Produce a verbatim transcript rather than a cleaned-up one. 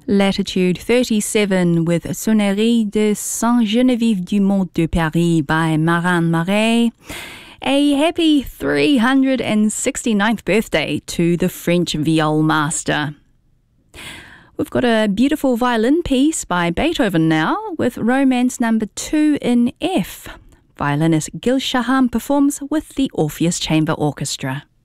Latitude thirty-seven with Sonnerie de Sainte-Geneviève-du-Mont de Paris by Marin Marais. A happy three hundred sixty-ninth birthday to the French viol master. We've got a beautiful violin piece by Beethoven now with Romance number two in F. Violinist Gil Shaham performs with the Orpheus Chamber Orchestra.